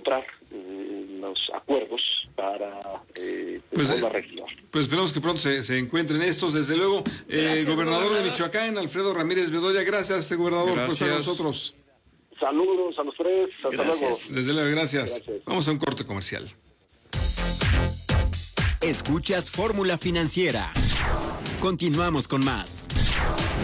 encontrar los acuerdos para la región. Pues esperamos que pronto se encuentren estos, desde luego. Gobernador de Michoacán, Alfredo Ramírez Bedoya, gracias, gobernador, por estar con nosotros. Saludos a los tres, hasta luego. Desde luego, gracias. Vamos a un corte comercial. Escuchas Fórmula Financiera. Continuamos con más.